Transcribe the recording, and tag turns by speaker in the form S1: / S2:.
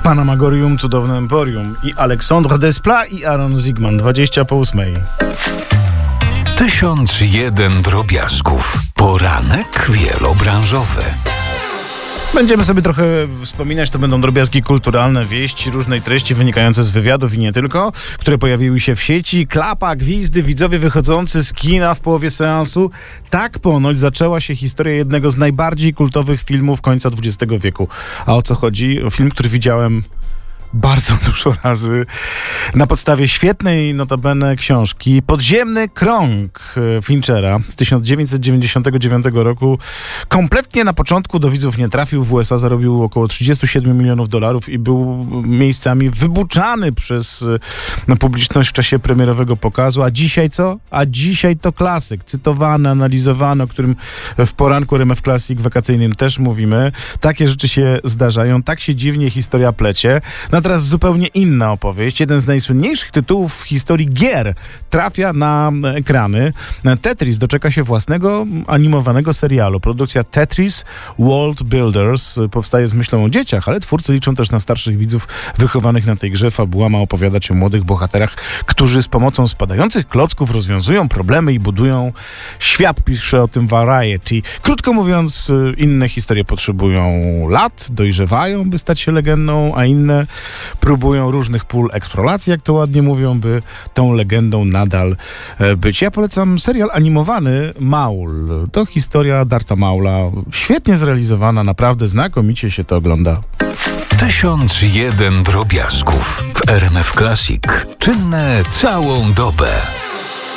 S1: Panamagorium, cudowne emporium i Aleksandre Desplat i Aaron Zigman, 20:08.
S2: 1001 drobiazgów. Poranek wielobranżowy.
S1: Będziemy sobie trochę wspominać, to będą drobiazgi kulturalne, wieści różnej treści wynikające z wywiadów i nie tylko, które pojawiły się w sieci, klapa, gwizdy, widzowie wychodzący z kina w połowie seansu. Tak ponoć zaczęła się historia jednego z najbardziej kultowych filmów końca XX wieku. A o co chodzi? O film, który widziałem bardzo dużo razy na podstawie świetnej notabene książki Podziemny Krąg Finchera z 1999 roku. Kompletnie na początku do widzów nie trafił, w USA zarobił około $37 milionów i był miejscami wybuczany przez publiczność w czasie premierowego pokazu. A dzisiaj co? A dzisiaj to klasyk, cytowany, analizowany, o którym w poranku RMF Classic wakacyjnym też mówimy. Takie rzeczy się zdarzają, tak się dziwnie historia plecie. No teraz zupełnie inna opowieść. Jeden z najsłynniejszych tytułów w historii gier trafia na ekrany. Tetris doczeka się własnego animowanego serialu. Produkcja Tetris World Builders powstaje z myślą o dzieciach, ale twórcy liczą też na starszych widzów wychowanych na tej grze. Fabuła ma opowiadać o młodych bohaterach, którzy z pomocą spadających klocków rozwiązują problemy i budują świat, pisze o tym Variety. Krótko mówiąc, inne historie potrzebują lat, dojrzewają, by stać się legendą, a inne próbują różnych pól eksploracji, jak to ładnie mówią, by tą legendą nadal być. Ja polecam serial animowany Maul. To historia Darta Maula. Świetnie zrealizowana, naprawdę znakomicie się to ogląda.
S2: 1001 drobiazgów w RMF Classic. Czynne całą dobę.